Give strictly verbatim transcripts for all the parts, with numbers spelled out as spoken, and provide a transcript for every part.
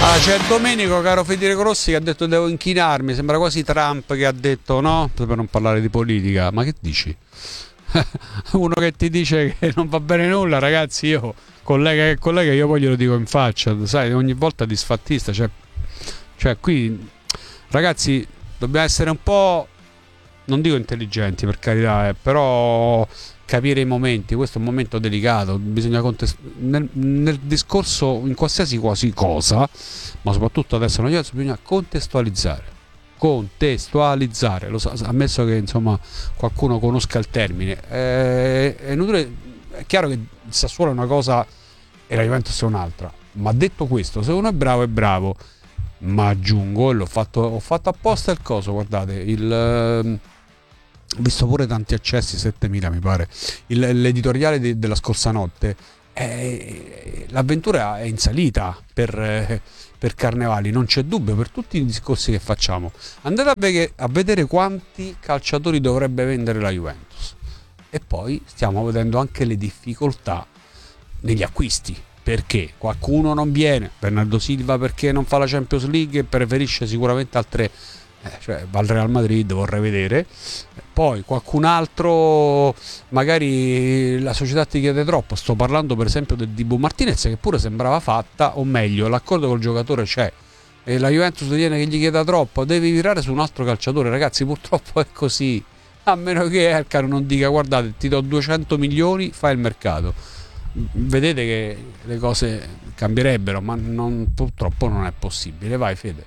Ah, c'è Domenico, caro Federico Rossi, che ha detto devo inchinarmi. Sembra quasi Trump che ha detto no, per non parlare di politica. Ma che dici? Uno che ti dice che non va bene nulla, ragazzi, io collega che collega, io poi glielo dico in faccia, sai, ogni volta disfattista, cioè, cioè qui, ragazzi, dobbiamo essere un po', non dico intelligenti per carità, eh, però capire i momenti. Questo è un momento delicato, bisogna contest- nel, nel discorso, in qualsiasi quasi cosa, ma soprattutto adesso non bisogna contestualizzare contestualizzare lo so, ammesso che insomma qualcuno conosca il termine. Eh, è inutile, è chiaro che il Sassuolo è una cosa e la Juventus è un'altra, ma detto questo, se uno è bravo è bravo, ma aggiungo, l'ho fatto, ho fatto apposta il coso, guardate, il eh, ho visto pure tanti accessi, settemila mi pare, il, l'editoriale di, della scorsa notte, eh, l'avventura è in salita per, eh, per Carnevali, non c'è dubbio, per tutti i discorsi che facciamo. Andate a, ve- a vedere quanti calciatori dovrebbe vendere la Juventus, e poi stiamo vedendo anche le difficoltà negli acquisti, perché qualcuno non viene, Bernardo Silva perché non fa la Champions League e preferisce sicuramente altre, eh, cioè va al Real Madrid, vorrei vedere. Poi qualcun altro, magari la società ti chiede troppo. Sto parlando per esempio del Dibu Martinez, che pure sembrava fatta, o meglio l'accordo col giocatore c'è e la Juventus ritiene che gli chieda troppo, devi virare su un altro calciatore. Ragazzi, purtroppo è così, a meno che Ercaro non dica guardate ti do duecento milioni, fai il mercato. Vedete che le cose cambierebbero, ma non, purtroppo non è possibile. Vai Fede.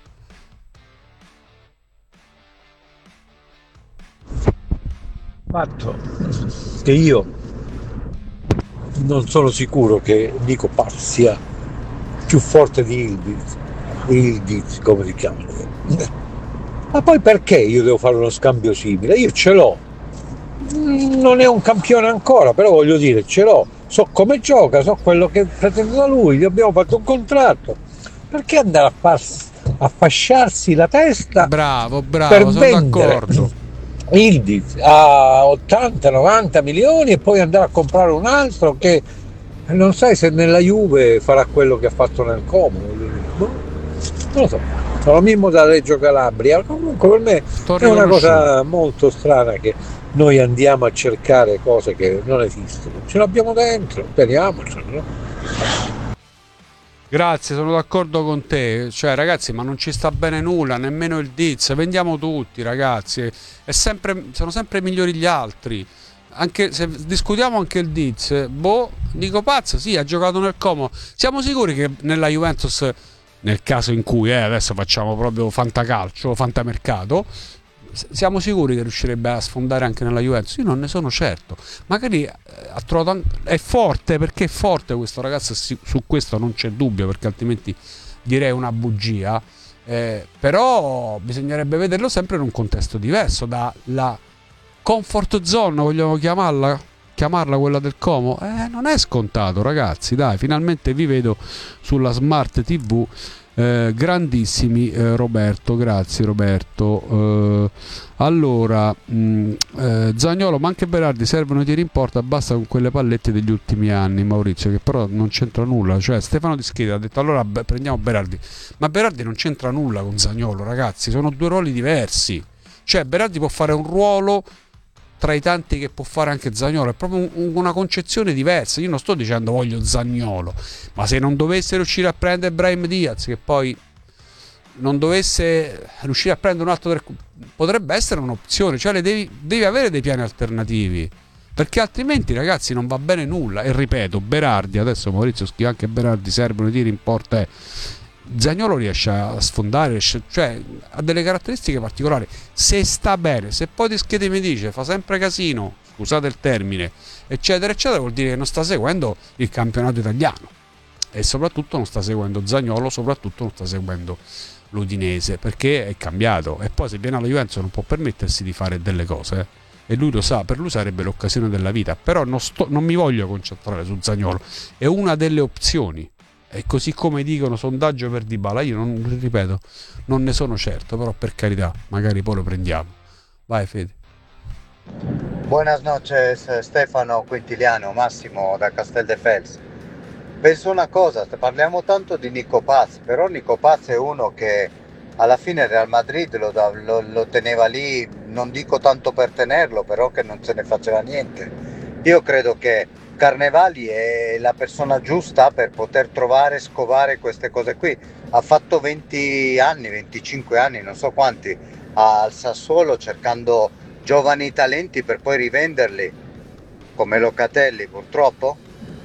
Fatto che io non sono sicuro che Nico Paz sia più forte di Ildiz, Ildiz come si chiama. Ma poi perché io devo fare uno scambio simile? Io ce l'ho, non è un campione ancora, però voglio dire, ce l'ho, so come gioca, so quello che pretendo da lui, gli abbiamo fatto un contratto. Perché andare a, far, a fasciarsi la testa Bravo, per bravo, sono vendere d'accordo. Ildiz a ottanta novanta milioni e poi andare a comprare un altro che non sai se nella Juve farà quello che ha fatto nel Como? Boh, non lo so, sono Mimmo da Reggio Calabria. Comunque per me T'ho è una riconosciuto. cosa molto strana che noi andiamo a cercare cose che non esistono, ce l'abbiamo dentro, speriamocelo, no? Grazie, sono d'accordo con te. Cioè, ragazzi, ma non ci sta bene nulla, nemmeno il Diz. Vendiamo tutti, ragazzi. È sempre, sono sempre migliori gli altri. Anche se discutiamo anche il Diz, boh, dico pazzo, sì, ha giocato nel Como. Siamo sicuri che nella Juventus, nel caso in cui, eh, adesso facciamo proprio fantacalcio, fantamercato, siamo sicuri che riuscirebbe a sfondare anche nella Juventus? Io non ne sono certo. Magari eh, ha trovato, è forte, perché è forte questo ragazzo, su questo non c'è dubbio, perché altrimenti direi una bugia. Eh, però bisognerebbe vederlo sempre in un contesto diverso dalla comfort zone, vogliamo chiamarla, chiamarla quella del Como. Eh, non è scontato, ragazzi, dai, finalmente vi vedo sulla smart tivù. Eh, grandissimi, eh, Roberto, grazie Roberto. Eh, allora, mh, eh, Zaniolo, ma anche Berardi servono i tiri in porta, basta con quelle pallette degli ultimi anni, Maurizio, che però non c'entra nulla. Cioè Stefano Di Scheda ha detto allora beh, prendiamo Berardi, ma Berardi non c'entra nulla con Zaniolo, ragazzi, sono due ruoli diversi. Cioè Berardi può fare un ruolo tra i tanti che può fare anche Zaniolo, è proprio un, una concezione diversa. Io non sto dicendo voglio Zaniolo, ma se non dovesse riuscire a prendere Brahim Diaz, che poi non dovesse riuscire a prendere un altro, potrebbe essere un'opzione. Cioè le devi, devi avere dei piani alternativi, perché altrimenti, ragazzi, non va bene nulla. E ripeto, Berardi, adesso Maurizio scrive anche Berardi servono i tiri in porta, eh. Zaniolo riesce a sfondare, riesce, cioè ha delle caratteristiche particolari. Se sta bene, se poi Di Schede mi dice fa sempre casino, scusate il termine, eccetera eccetera, vuol dire che non sta seguendo il campionato italiano, e soprattutto non sta seguendo Zaniolo, soprattutto non sta seguendo l'Udinese, perché è cambiato. E poi se viene alla Juventus non può permettersi di fare delle cose, eh. E lui lo sa, per lui sarebbe l'occasione della vita. Però non, sto, non mi voglio concentrare su Zaniolo, è una delle opzioni. E così come dicono sondaggio per Dybala, io non ripeto, non ne sono certo, però per carità, magari poi lo prendiamo. Vai Fede. Buenas noches, Stefano Quintiliano, Massimo da Casteldefels. penso una cosa, parliamo tanto di Nico Paz, però Nico Paz è uno che alla fine il Real Madrid lo, da- lo- lo teneva lì, non dico tanto per tenerlo, però che non se ne faceva niente. Io credo che Carnevali è la persona giusta per poter trovare, scovare queste cose qui. Ha fatto venti anni, venticinque anni, non so quanti, al Sassuolo cercando giovani talenti per poi rivenderli come Locatelli purtroppo.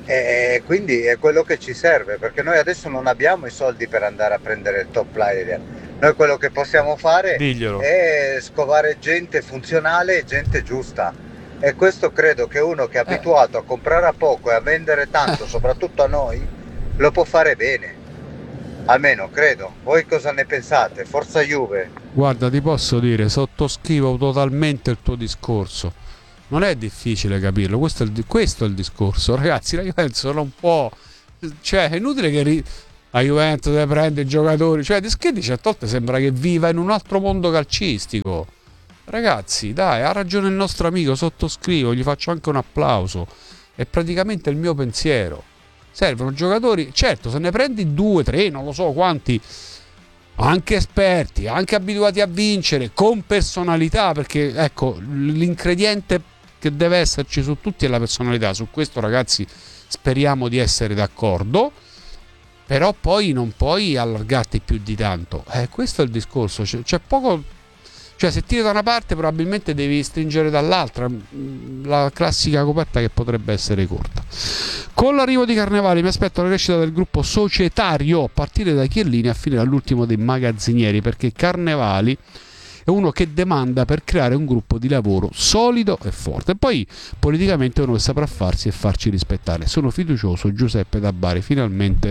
E quindi è quello che ci serve, perché noi adesso non abbiamo i soldi per andare a prendere il top player. Noi quello che possiamo fare Diglielo. è scovare gente funzionale e gente giusta. E questo credo che uno che è Eh, abituato a comprare a poco e a vendere tanto, soprattutto a noi, lo può fare bene. Almeno credo. Voi cosa ne pensate? Forza Juve. Guarda, ti posso dire, sottoscrivo totalmente il tuo discorso. Non è difficile capirlo, questo è il, di- questo è il discorso. Ragazzi, la Juventus non può. Cioè, è inutile che ri- la Juventus deve prendere i giocatori. Cioè, di Schedi certe volte sembra che viva in un altro mondo calcistico. Ragazzi, dai, ha ragione il nostro amico, sottoscrivo, gli faccio anche un applauso. È praticamente il mio pensiero. Servono giocatori, certo, se ne prendi due, tre, non lo so quanti, anche esperti, anche abituati a vincere, con personalità, perché ecco, l'ingrediente che deve esserci su tutti è la personalità. Su questo, ragazzi, speriamo di essere d'accordo. Però poi non puoi allargarti più di tanto. Eh, questo è il discorso. C'è, c'è poco. Cioè, se tiri da una parte, probabilmente devi stringere dall'altra. La classica coperta che potrebbe essere corta. Con l'arrivo di Carnevali mi aspetto la crescita del gruppo societario a partire da Chiellini a fine all'ultimo dei magazzinieri, perché Carnevali è uno che demanda per creare un gruppo di lavoro solido e forte. E poi politicamente è uno che saprà farsi e farci rispettare. Sono fiducioso, Giuseppe da Bari. Finalmente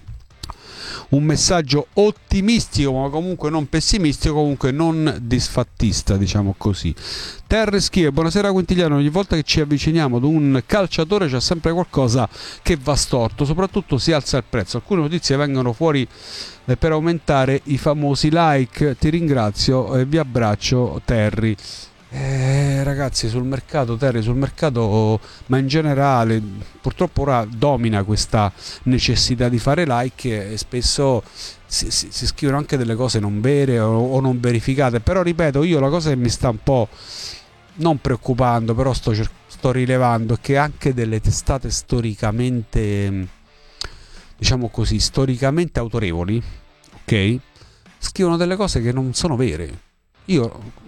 un messaggio ottimistico, ma comunque non pessimistico, comunque non disfattista, diciamo così. Terre scrive: buonasera Quintiliano, ogni volta che ci avviciniamo ad un calciatore c'è sempre qualcosa che va storto, soprattutto si alza il prezzo. Alcune notizie vengono fuori eh, per aumentare i famosi like. Ti ringrazio e vi abbraccio, Terry. Eh, ragazzi, sul mercato, Terry, sul mercato, ma in generale, purtroppo ora domina questa necessità di fare like e spesso si, si, si scrivono anche delle cose non vere o, o non verificate. Però ripeto, io la cosa che mi sta un po' non preoccupando, però sto, sto rilevando, è che anche delle testate storicamente, diciamo così, storicamente autorevoli, ok, scrivono delle cose che non sono vere. Io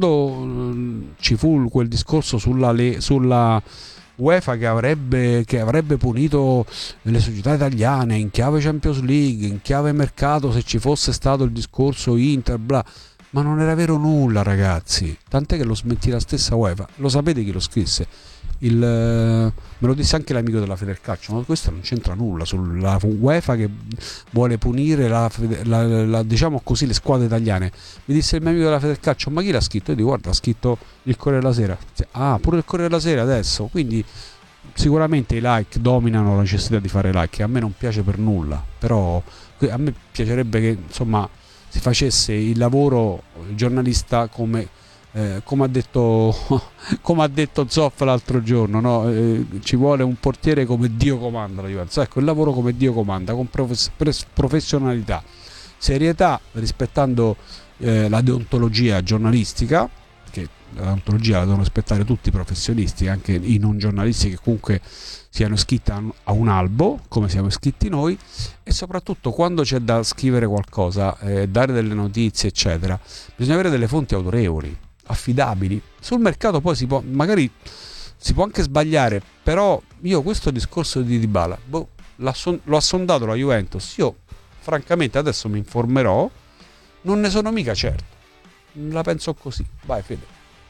quando ci fu quel discorso sulla, le, sulla UEFA che avrebbe, che avrebbe punito le società italiane in chiave Champions League, in chiave mercato, se ci fosse stato il discorso Inter, bla, ma non era vero nulla, ragazzi. Tant'è che lo smentì la stessa UEFA. Lo sapete chi lo scrisse? Il, me lo disse anche l'amico della Federcalcio, ma questo non c'entra nulla sulla UEFA che vuole punire la, la, la, diciamo così, le squadre italiane. Mi disse il mio amico della Federcalcio: ma chi l'ha scritto? Io dico: guarda, ha scritto il Corriere della Sera. Ah, pure il Corriere della Sera adesso. Quindi sicuramente i like dominano la necessità di fare like. A me non piace per nulla, però a me piacerebbe che insomma si facesse il lavoro il giornalista come Eh, come ha detto come ha detto Zoff l'altro giorno, no? Eh, ci vuole un portiere come Dio comanda la Juventus. Ecco, il lavoro come Dio comanda, con profes- professionalità, serietà, rispettando eh, la deontologia giornalistica, che la deontologia la devono rispettare tutti i professionisti, anche i non giornalisti che comunque siano iscritti a un albo come siamo iscritti noi. E soprattutto quando c'è da scrivere qualcosa, eh, dare delle notizie eccetera, bisogna avere delle fonti autorevoli, affidabili. Sul mercato poi si può, magari si può anche sbagliare, però io questo discorso di Dybala, boh, l'ho assondato la Juventus, io francamente adesso mi informerò, non ne sono mica certo, la penso così. Vai Fede.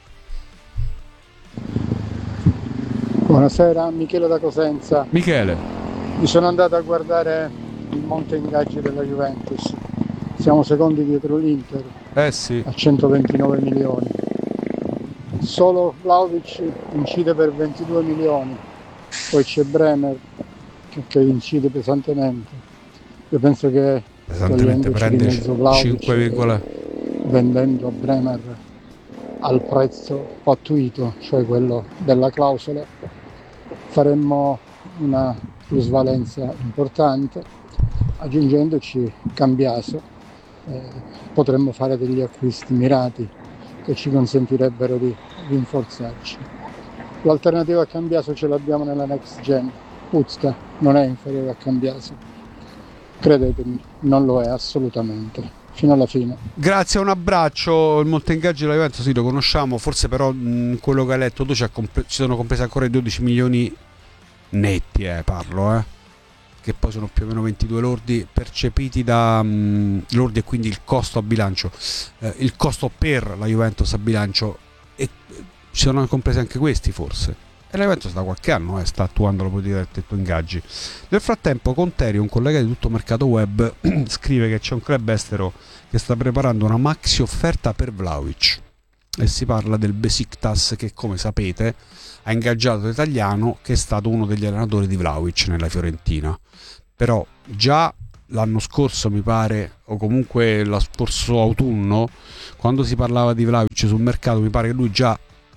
Buonasera, Michele da Cosenza. Michele, Mi sono andato a guardare il monte ingaggi della Juventus, siamo secondi dietro l'Inter eh sì, a centoventinove milioni. Solo Vlahovic incide per ventidue milioni, poi c'è Bremer che, che incide pesantemente. Io penso che pesantemente prende cinque virgola vendendo Bremer al prezzo pattuito, cioè quello della clausola, faremmo una plusvalenza importante, aggiungendoci Cambiaso eh, potremmo fare degli acquisti mirati che ci consentirebbero di rinforzarci. L'alternativa a Cambiaso ce l'abbiamo nella next gen. Uzca non è inferiore a Cambiaso, credetemi, non lo è assolutamente, fino alla fine. Grazie, un abbraccio. Il Montengaggi della Juventus sì, lo conosciamo, forse però mh, quello che hai letto tu ci, comp- ci sono compresi ancora i dodici milioni netti, eh, parlo, eh, che poi sono più o meno ventidue lordi percepiti da mh, lordi, e quindi il costo a bilancio, eh, il costo per la Juventus a bilancio, e ci sono compresi anche questi forse. E la Juventus da qualche anno eh, sta attuando la politica del tetto ingaggi. Nel frattempo Conteri, un collega di Tutto Mercato Web, scrive che c'è un club estero che sta preparando una maxi offerta per Vlahovic, e si parla del Besiktas, che come sapete ha ingaggiato l'italiano che è stato uno degli allenatori di Vlahovic nella Fiorentina. Però già l'anno scorso, mi pare, o comunque lo scorso autunno, quando si parlava di Vlahovic sul mercato, mi pare che lui già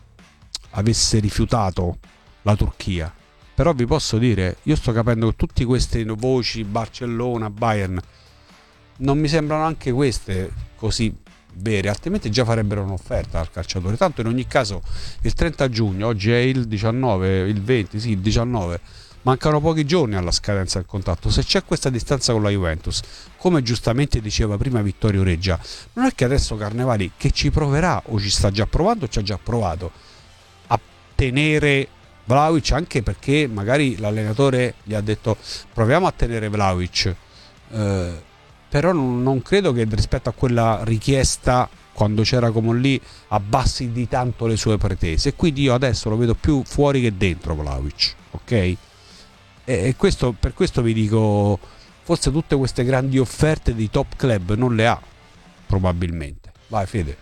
avesse rifiutato la Turchia. Però vi posso dire, io sto capendo che tutte queste voci, Barcellona, Bayern, non mi sembrano anche queste così vere, altrimenti già farebbero un'offerta al calciatore. Tanto in ogni caso il trenta giugno, oggi è il diciannove, il venti, sì, il diciannove, mancano pochi giorni alla scadenza del contratto. Se c'è questa distanza con la Juventus, come giustamente diceva prima Vittorio Reggia, non è che adesso Carnevali, che ci proverà o ci sta già provando o ci ha già provato a tenere Vlahovic, anche perché magari l'allenatore gli ha detto proviamo a tenere Vlahovic, eh, però non, non credo che rispetto a quella richiesta quando c'era come lì abbassi di tanto le sue pretese, e quindi io adesso lo vedo più fuori che dentro Vlahovic, ok? E, e questo, per questo vi dico, forse tutte queste grandi offerte di top club non le ha, probabilmente. Vai Fede.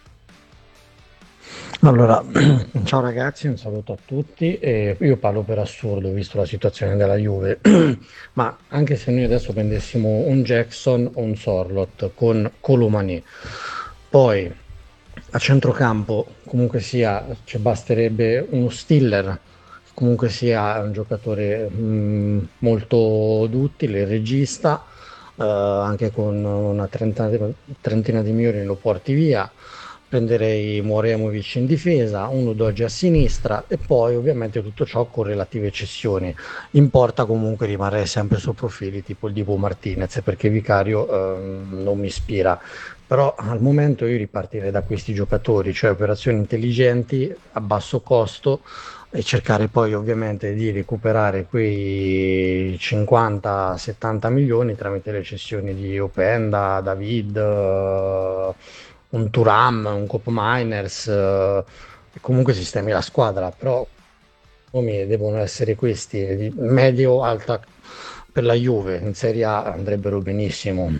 Allora, ciao ragazzi, un saluto a tutti. Eh, io parlo per assurdo, visto la situazione della Juve, ma anche se noi adesso prendessimo un Jackson o un Sorlot con Colomani, poi a centrocampo comunque sia ci basterebbe uno Stiller, comunque sia un giocatore mh, molto duttile, regista, eh, anche con una trentina, trentina di milioni lo porti via. Prenderei Moremovic in difesa, uno Doge a sinistra, e poi ovviamente tutto ciò con relative cessioni. In porta comunque rimarrei sempre su profili tipo il Dibu Martinez, perché Vicario eh, non mi ispira. Però al momento io ripartirei da questi giocatori, cioè operazioni intelligenti a basso costo, e cercare poi ovviamente di recuperare quei cinquanta settanta milioni tramite le cessioni di Openda, David, eh, un Turam, un Cop Miners, eh, e comunque sistemi la squadra. Però nomi devono essere questi, di medio alta per la Juve, in Serie A andrebbero benissimo.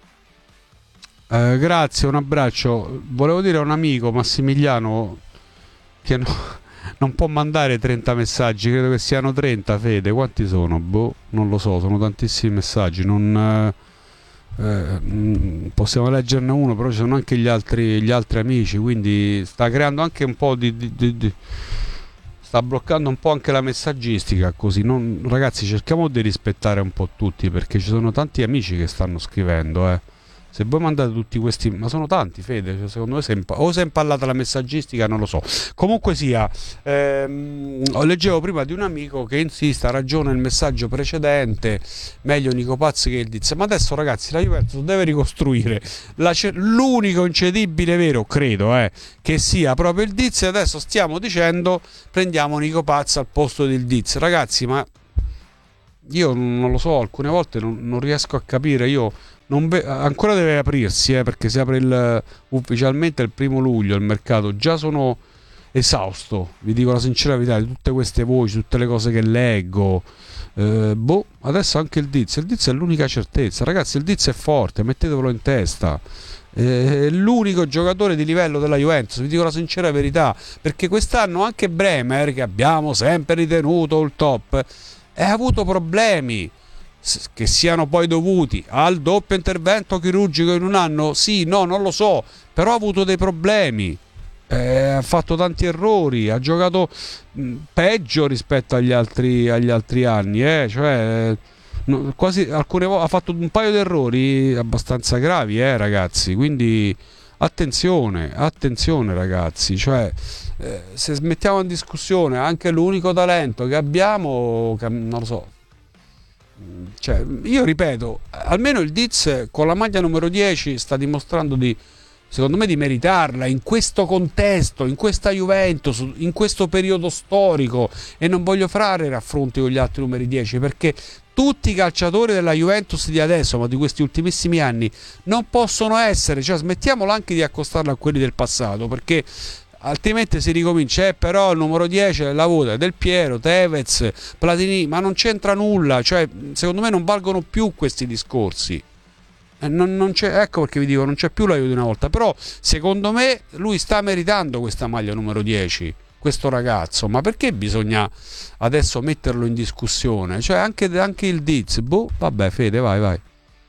Eh, grazie, un abbraccio. Volevo dire a un amico, Massimiliano, che no, non può mandare trenta messaggi, credo che siano trenta, Fede. Quanti sono? Boh, non lo so, sono tantissimi messaggi. Non, eh, eh, possiamo leggerne uno, però ci sono anche gli altri, gli altri amici, quindi sta creando anche un po' di, di, di, di sta bloccando un po' anche la messaggistica, così. Non, ragazzi, cerchiamo di rispettare un po' tutti, perché ci sono tanti amici che stanno scrivendo, eh. Se voi mandate tutti questi, ma sono tanti, Fede, cioè, secondo me se impa- o si è impallata la messaggistica, non lo so. Comunque sia, ehm, leggevo prima di un amico che insiste, ha ragione il messaggio precedente, meglio Nico Paz che il Diz. Ma adesso ragazzi, la Juventus deve ricostruire la ce- l'unico incedibile vero, credo, eh, che sia proprio il Diz, e adesso stiamo dicendo prendiamo Nico Paz al posto del Diz. Ragazzi, ma io non lo so, alcune volte non, non riesco a capire, io non ve- ancora deve aprirsi, eh, perché si apre il, ufficialmente il primo luglio il mercato. Già sono esausto, vi dico la sincera verità, di tutte queste voci, tutte le cose che leggo. Eh, boh, adesso anche il Diz, il Diz è l'unica certezza, ragazzi, il Diz è forte, mettetevelo in testa. È l'unico giocatore di livello della Juventus, vi dico la sincera verità, perché quest'anno anche Bremer, che abbiamo sempre ritenuto il top, ha avuto problemi, che siano poi dovuti al doppio intervento chirurgico in un anno, sì, no, non lo so, però ha avuto dei problemi. Eh, ha fatto tanti errori, ha giocato mh, peggio rispetto agli altri, agli altri anni, eh? Cioè, eh, no, quasi alcune volte ha fatto un paio di errori abbastanza gravi, eh, ragazzi. Quindi attenzione, attenzione, ragazzi. Cioè, eh, se mettiamo in discussione anche l'unico talento che abbiamo, cam- non lo so. Cioè, io ripeto, almeno il Diz con la maglia numero dieci sta dimostrando di, secondo me, di meritarla in questo contesto, in questa Juventus, in questo periodo storico, e non voglio fare raffronti con gli altri numeri dieci, perché tutti i calciatori della Juventus di adesso, ma di questi ultimissimi anni, non possono essere, cioè smettiamola anche di accostarla a quelli del passato, perché altrimenti si ricomincia, eh, però il numero dieci è la voce Del Piero, Tevez, Platini, ma non c'entra nulla, cioè secondo me non valgono più questi discorsi. Eh, non, non c'è, ecco perché vi dico, non c'è più la Juve di una volta, però secondo me lui sta meritando questa maglia numero dieci, questo ragazzo, ma perché bisogna adesso metterlo in discussione? Cioè anche, anche il Diz, boh, vabbè Fede, vai vai.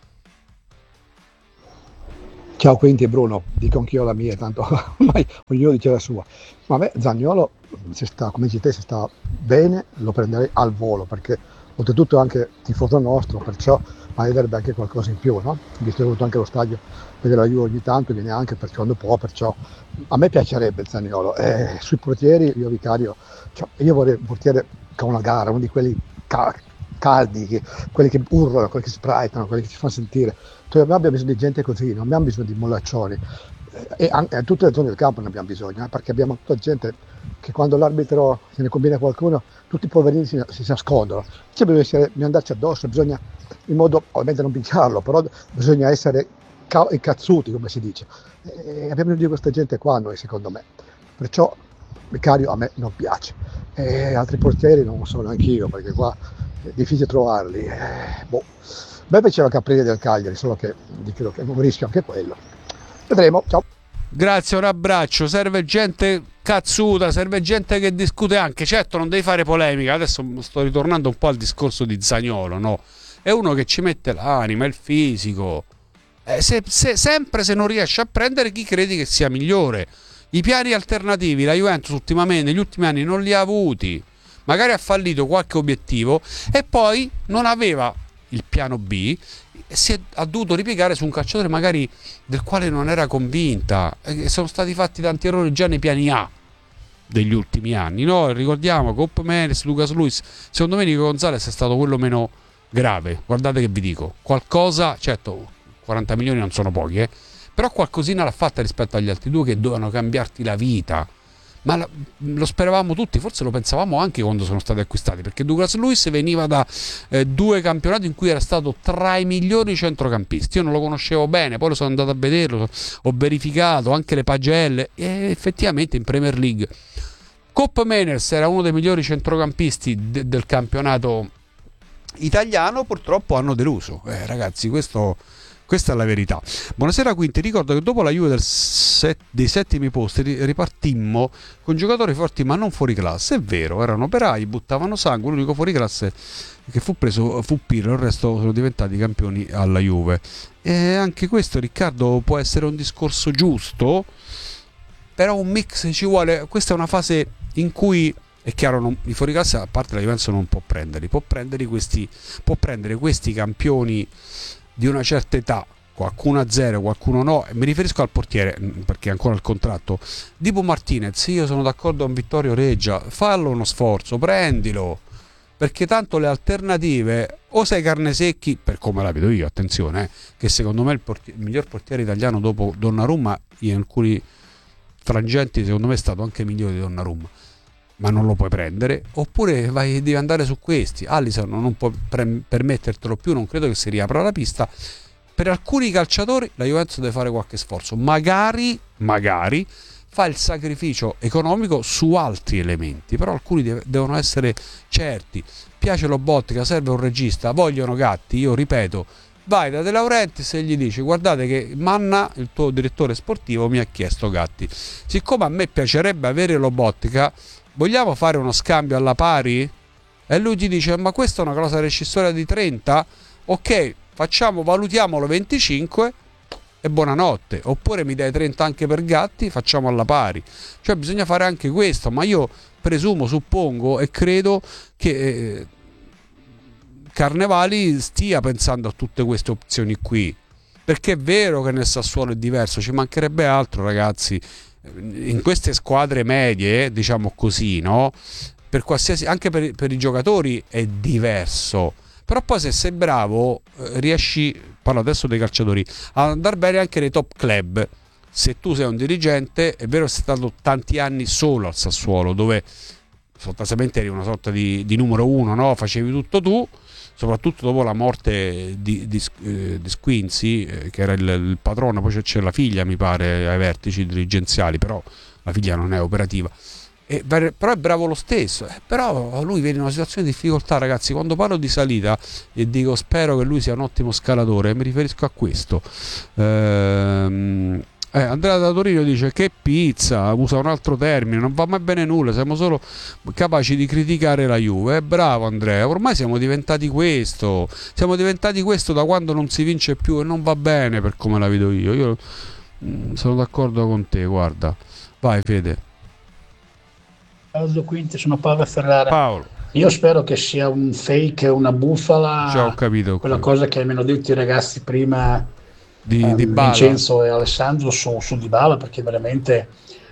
Ciao Quinti e Bruno, dico anch'io la mia, tanto ormai ognuno dice la sua. Ma a me Zaniolo, se sta, come dici te, se sta bene, lo prenderei al volo, perché oltretutto è anche tifoso nostro, perciò meriterebbe anche qualcosa in più, no? Visto che è venuto anche allo stadio a vedere la Juve ogni tanto, viene anche per quando può, perciò a me piacerebbe Zaniolo. Eh, sui portieri, io Vicario, cioè, io vorrei un portiere che ha una gara, uno di quelli ca- caldi, che- quelli che urlano, quelli che spritano, quelli che ci fanno sentire. Cioè, noi abbiamo bisogno di gente così, non abbiamo bisogno di mollaccioni. Eh, e anche a tutte le zone del campo ne abbiamo bisogno, eh, perché abbiamo tutta gente che quando l'arbitro se ne conviene qualcuno, tutti i poverini si, si nascondono. Cioè, bisogna, essere, bisogna andarci addosso, bisogna, in modo, ovviamente non picchiarlo, però bisogna essere ca- incazzuti, come si dice. E abbiamo bisogno di questa gente qua noi, secondo me. Perciò Vicario a me non piace. E altri portieri non so neanche io, perché qua è difficile trovarli. Eh, boh. A me piaceva Caprile del Cagliari, solo che dico che è un rischio anche quello. Vedremo, ciao. Grazie, un abbraccio. Serve gente cazzuta, serve gente che discute anche. Certo, non devi fare polemica. Adesso sto ritornando un po' al discorso di Zaniolo, no? È uno che ci mette l'anima, il fisico. Eh, se, se, sempre se non riesce a prendere chi credi che sia migliore. I piani alternativi la Juventus ultimamente, negli ultimi anni, non li ha avuti. Magari ha fallito qualche obiettivo e poi non aveva il piano B, si è, ha dovuto ripiegare su un calciatore magari del quale non era convinta, e sono stati fatti tanti errori già nei piani A degli ultimi anni, no? Ricordiamo Cop Menes, Lucas Luis. Secondo me Nico Gonzalez è stato quello meno grave. Guardate che vi dico, qualcosa, certo quaranta milioni non sono pochi, eh, però qualcosina l'ha fatta rispetto agli altri due che dovevano cambiarti la vita. Ma la, lo speravamo tutti, forse lo pensavamo anche quando sono stati acquistati, perché Douglas Luiz veniva da eh, due campionati in cui era stato tra i migliori centrocampisti. Io non lo conoscevo bene, poi lo sono andato a vederlo, ho verificato anche le pagelle e effettivamente in Premier League Cop Meiners era uno dei migliori centrocampisti de- del campionato italiano. Purtroppo hanno deluso, eh, ragazzi, questo Questa è la verità. Buonasera Quinti, ricordo che dopo la Juve del set, dei settimi posti ripartimmo con giocatori forti ma non fuori classe. È vero, erano operai, buttavano sangue, l'unico fuori classe che fu preso fu Pirlo, il resto sono diventati campioni alla Juve. E anche questo, Riccardo, può essere un discorso giusto, però un mix ci vuole. Questa è una fase in cui è chiaro, non, i fuori classe, a parte la Juventus non può prenderli, può prendere questi, può prendere questi campioni di una certa età, qualcuno a zero, qualcuno no. Mi riferisco al portiere perché è ancora il contratto. Dibu Martinez, io sono d'accordo con Vittorio Reggia, fallo uno sforzo, prendilo, perché tanto le alternative o sei carne secchi, per come la vedo io, attenzione, eh, che secondo me è il, portiere, il miglior portiere italiano dopo Donnarumma, in alcuni frangenti secondo me è stato anche migliore di Donnarumma, ma non lo puoi prendere, oppure vai, devi andare su questi. Alisson non può pre- permettertelo più, non credo che si riapra la pista. Per alcuni calciatori la Juventus deve fare qualche sforzo, magari magari fa il sacrificio economico su altri elementi, però alcuni deve, devono essere certi. Piace Lobotka, serve un regista, vogliono Gatti, io ripeto, vai da De Laurentiis e gli dici: guardate che Manna, il tuo direttore sportivo, mi ha chiesto Gatti, siccome a me piacerebbe avere Lobotka, vogliamo fare uno scambio alla pari? E lui ti dice: ma questa è una cosa rescissoria di trenta? Ok, facciamo, valutiamolo venticinque e buonanotte, oppure mi dai trenta anche per Gatti, facciamo alla pari. Cioè bisogna fare anche questo, ma io presumo, suppongo e credo che eh, Carnevali stia pensando a tutte queste opzioni qui, perché è vero che nel Sassuolo è diverso, ci mancherebbe altro, ragazzi, in queste squadre medie, diciamo così, no? Per qualsiasi, anche per, per i giocatori è diverso, però poi se sei bravo eh, riesci, parlo adesso dei calciatori, ad andare bene anche nei top club. Se tu sei un dirigente, è vero che sei stato tanti anni solo al Sassuolo, dove sostanzialmente eri una sorta di, di numero uno, no? Facevi tutto tu, soprattutto dopo la morte di, di, eh, di Squinzi, eh, che era il, il patrono, poi c'è, c'è la figlia mi pare ai vertici dirigenziali, però la figlia non è operativa. E, però è bravo lo stesso, eh, però lui viene in una situazione di difficoltà, ragazzi. Quando parlo di salita e dico spero che lui sia un ottimo scalatore, mi riferisco a questo. ehm, eh, Andrea da Torino dice che pizza, usa un altro termine, non va mai bene nulla, siamo solo capaci di criticare la Juve. Eh, bravo Andrea, ormai siamo diventati questo, siamo diventati questo da quando non si vince più e non va bene per come la vedo io. Io mh, sono d'accordo con te, guarda. Vai Fede. Aldo Quinti, sono Paolo Ferrara. Paolo. Io spero che sia un fake, una bufala. Già ho capito. Quella cosa che mi hanno detto i ragazzi prima, di, eh, di Vincenzo e Alessandro su, su Dybala, perché veramente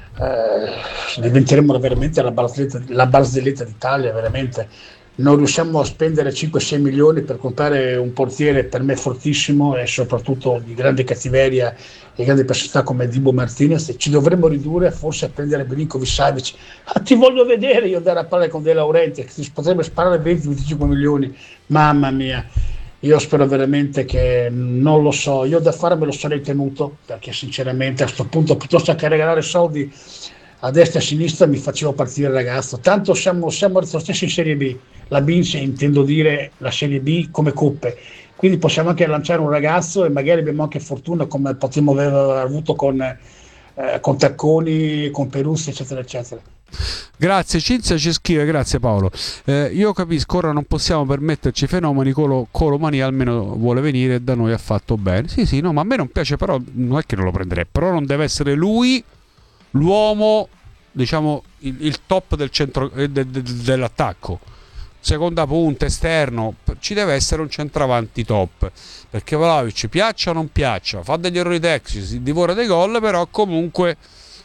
eh, diventeremo veramente la barzelletta, la barzelletta d'Italia, veramente. Non riusciamo a spendere cinque sei milioni per comprare un portiere per me fortissimo e soprattutto di grande cattiveria e grande personalità come Dibu Martinez. Ci dovremmo ridurre forse a prendere Milinkovic Savic. Ah, ti voglio vedere io andare a parlare con De Laurenti, che si potrebbe sparare venti venticinque milioni. Mamma mia, io spero veramente che, non lo so, io da fare me lo sarei tenuto, perché sinceramente a questo punto piuttosto che regalare soldi a destra e a sinistra mi facevo partire il ragazzo. Tanto siamo, siamo lo stesso in Serie B, la B intendo dire la Serie B come coppe, quindi possiamo anche lanciare un ragazzo e magari abbiamo anche fortuna come potremmo aver avuto con, eh, con Tacconi, con Perussi eccetera eccetera. Grazie, Cinzia ci scrive, grazie Paolo. Eh, io capisco, ora non possiamo permetterci fenomeni, Colo, Colomania almeno vuole venire e da noi ha fatto bene. Sì, sì, no, ma a me non piace, però non è che non lo prenderei, però non deve essere lui l'uomo, diciamo, il, il top del centro eh, de, de, dell'attacco. Seconda punta, esterno, ci deve essere un centravanti top, perché Vlahovic piaccia o non piaccia, fa degli errori tecnici, si divora dei gol, però comunque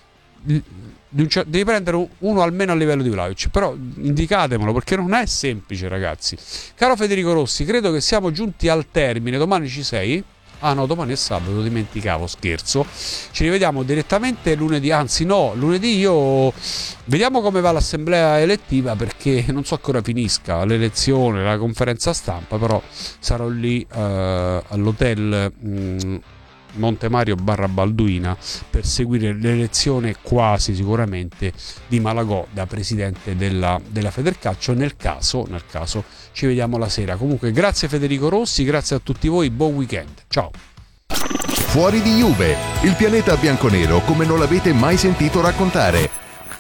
devi prendere uno almeno a livello di Vlahovic. Però indicatemelo, perché non è semplice, ragazzi. Caro Federico Rossi, credo che siamo giunti al termine. Domani ci sei? Ah no, domani è sabato, lo dimenticavo, scherzo. Ci rivediamo direttamente lunedì, anzi no, lunedì io vediamo come va l'assemblea elettiva, perché non so ancora finisca l'elezione, la conferenza stampa, però sarò lì eh, all'hotel mh, Montemario barra Balduina per seguire l'elezione quasi sicuramente di Malagò da presidente della, della Federcalcio. Nel caso, nel caso ci vediamo la sera. Comunque grazie Federico Rossi, grazie a tutti voi, buon weekend, ciao. Fuori di Juve, il pianeta bianconero come non l'avete mai sentito raccontare.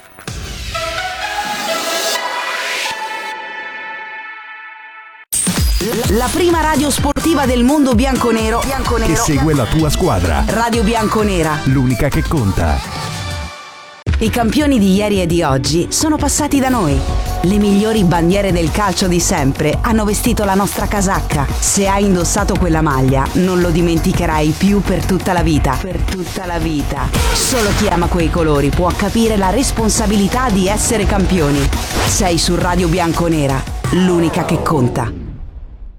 La prima radio sportiva del mondo bianconero, bianconero che segue la tua squadra. Radio Bianconera, l'unica che conta. I campioni di ieri e di oggi sono passati da noi. Le migliori bandiere del calcio di sempre hanno vestito la nostra casacca. Se hai indossato quella maglia, non lo dimenticherai più per tutta la vita. Per tutta la vita. Solo chi ama quei colori può capire la responsabilità di essere campioni. Sei su Radio Bianconera, l'unica che conta.